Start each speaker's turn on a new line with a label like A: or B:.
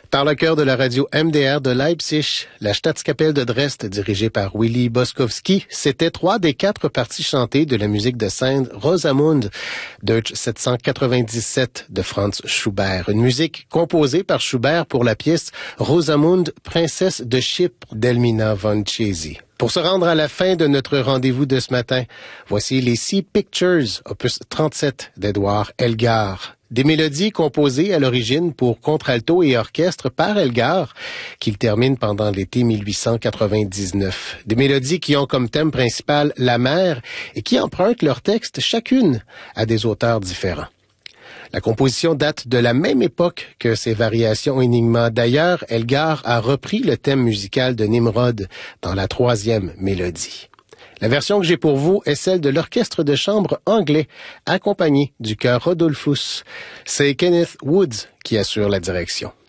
A: Par le chœur de la radio MDR de Leipzig, la Staatskapelle de Dresde, dirigée par Willy Boskowski, c'était 3 des 4 parties chantées de la musique de scène Rosamunde, Deutsch 797 de Franz Schubert. Une musique composée par Schubert pour la pièce Rosamunde, princesse de Chypre d'Elmina von Chézy. Pour se rendre à la fin de notre rendez-vous de ce matin, voici les Sea Pictures, opus 37 d'Edouard Elgar. Des mélodies composées à l'origine pour contralto et orchestre par Elgar, qu'il termine pendant l'été 1899. Des mélodies qui ont comme thème principal la mer et qui empruntent leur texte chacune à des auteurs différents. La composition date de la même époque que ses variations Enigma. D'ailleurs, Elgar a repris le thème musical de Nimrod dans la 3e mélodie. La version que j'ai pour vous est celle de l'orchestre de chambre anglais, accompagné du chœur Rodolphus. C'est Kenneth Woods qui assure la direction.